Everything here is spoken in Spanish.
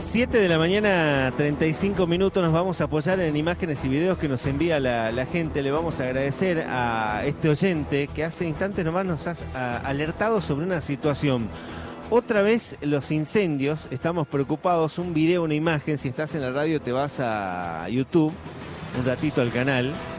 7 de la mañana, 35 minutos, nos vamos a apoyar en imágenes y videos que nos envía la gente. Le vamos a agradecer a este oyente que hace instantes nomás nos ha alertado sobre una situación. Otra vez los incendios, estamos preocupados, un video, una imagen, si estás en la radio te vas a YouTube, un ratito al canal,